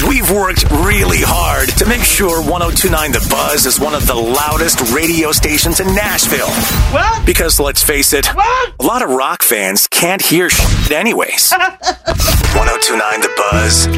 We've worked really hard to make sure 1029 The Buzz is one of the loudest radio stations in Nashville. What? Because let's face it, What? a lot of rock fans can't hear shit anyways. 1029 The Buzz.